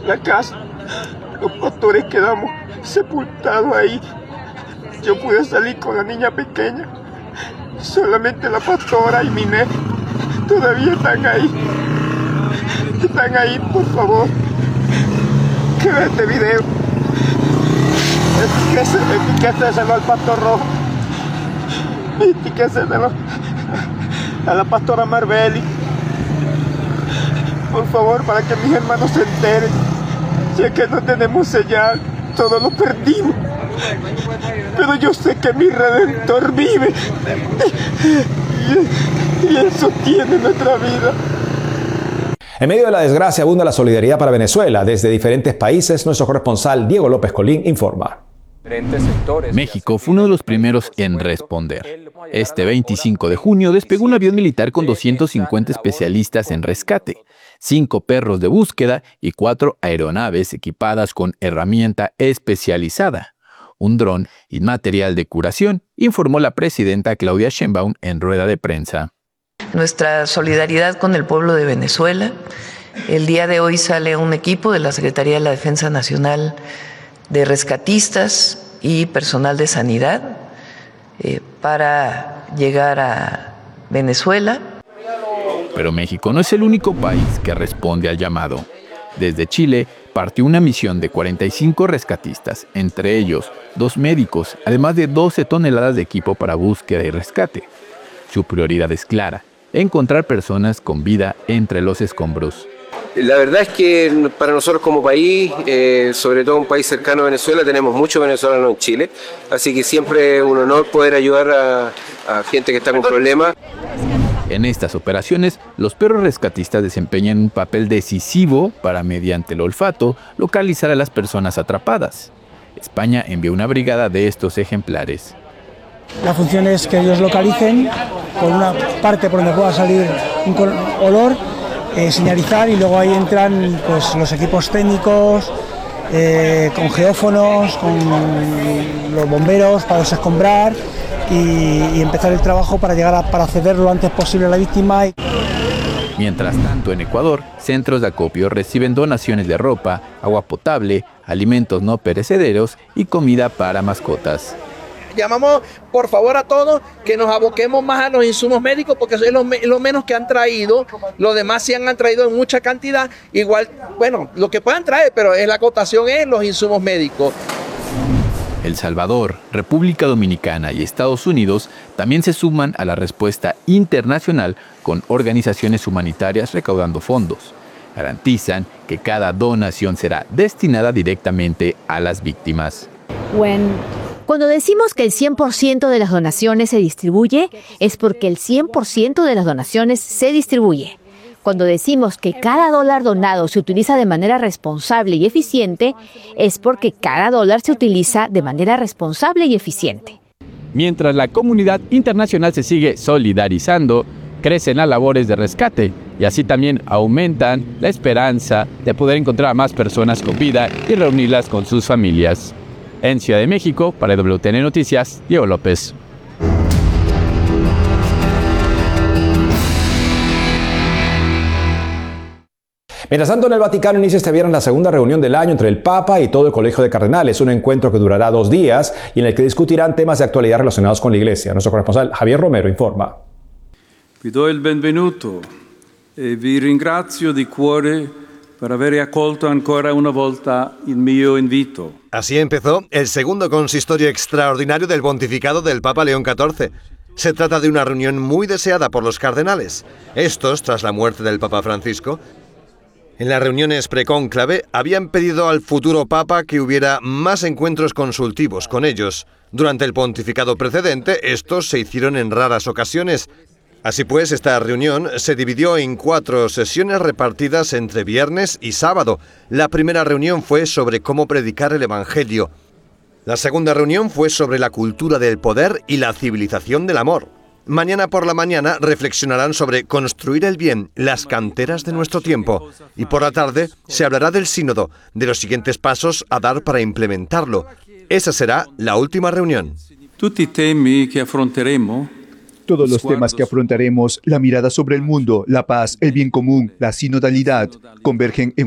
la casa. Los pastores quedamos sepultados ahí. Yo pude salir con la niña pequeña. Solamente la pastora y Miné todavía están ahí. Están ahí, por favor. Que vean este video. Etiquéteselo al pastor Rojo. Etiquéteselo a la pastora Marbeli. Por favor, para que mis hermanos se enteren. Si es que no tenemos señal, todo lo perdimos. Pero yo sé que mi Redentor vive. Y Él sostiene nuestra vida. En medio de la desgracia abunda la solidaridad para Venezuela. Desde diferentes países, nuestro corresponsal Diego López Colín informa. México fue uno de los primeros en responder. Este 25 de junio despegó un avión militar con 250 especialistas en rescate, 5 perros de búsqueda y 4 aeronaves equipadas con herramienta especializada, un dron y material de curación, informó la presidenta Claudia Sheinbaum en rueda de prensa. Nuestra solidaridad con el pueblo de Venezuela. El día de hoy sale un equipo de la Secretaría de la Defensa Nacional de rescatistas y personal de sanidad para llegar a Venezuela. Pero México no es el único país que responde al llamado. Desde Chile partió una misión de 45 rescatistas, entre ellos 2 médicos, además de 12 toneladas de equipo para búsqueda y rescate. Su prioridad es clara: encontrar personas con vida entre los escombros. La verdad es que para nosotros como país, sobre todo un país cercano a Venezuela, tenemos muchos venezolanos en Chile, así que siempre es un honor poder ayudar a gente que está con problemas. En estas operaciones, los perros rescatistas desempeñan un papel decisivo para, mediante el olfato, localizar a las personas atrapadas. España envió una brigada de estos ejemplares. La función es que ellos localicen por una parte por donde pueda salir un olor, señalizar, y luego ahí entran pues los equipos técnicos, con geófonos, con los bomberos para desescombrar y empezar el trabajo para llegar para acceder lo antes posible a la víctima. Mientras tanto, en Ecuador, centros de acopio reciben donaciones de ropa, agua potable, alimentos no perecederos y comida para mascotas. Llamamos por favor a todos que nos aboquemos más a los insumos médicos, porque eso es lo menos que han traído. Los demás sí han traído en mucha cantidad. Igual, bueno, lo que puedan traer, pero la acotación es los insumos médicos. El Salvador, República Dominicana y Estados Unidos también se suman a la respuesta internacional con organizaciones humanitarias recaudando fondos. Garantizan que cada donación será destinada directamente a las víctimas. Cuando decimos que el 100% de las donaciones se distribuye, es porque el 100% de las donaciones se distribuye. Cuando decimos que cada dólar donado se utiliza de manera responsable y eficiente, es porque cada dólar se utiliza de manera responsable y eficiente. Mientras la comunidad internacional se sigue solidarizando, crecen las labores de rescate y así también aumentan la esperanza de poder encontrar a más personas con vida y reunirlas con sus familias. En Ciudad de México, para WTN Noticias, Diego López. Mientras tanto, en el Vaticano inicia este viernes la segunda reunión del año entre el Papa y todo el Colegio de Cardenales, un encuentro que durará 2 días y en el que discutirán temas de actualidad relacionados con la Iglesia. Nuestro corresponsal Javier Romero informa. Vi do il benvenuto e vi ringrazio di cuore per aver accolto ancora una volta il mio invito. Así empezó el segundo consistorio extraordinario del pontificado del Papa León XIV. Se trata de una reunión muy deseada por los cardenales. Estos, tras la muerte del Papa Francisco, en las reuniones precónclave habían pedido al futuro Papa que hubiera más encuentros consultivos con ellos. Durante el pontificado precedente, estos se hicieron en raras ocasiones. Así pues, esta reunión se dividió en 4 sesiones repartidas entre viernes y sábado. La primera reunión fue sobre cómo predicar el Evangelio. La segunda reunión fue sobre la cultura del poder y la civilización del amor. Mañana por la mañana reflexionarán sobre construir el bien, las canteras de nuestro tiempo. Y por la tarde se hablará del sínodo, de los siguientes pasos a dar para implementarlo. Esa será la última reunión. Todos los temas que afrontaremos, la mirada sobre el mundo, la paz, el bien común, la sinodalidad, convergen en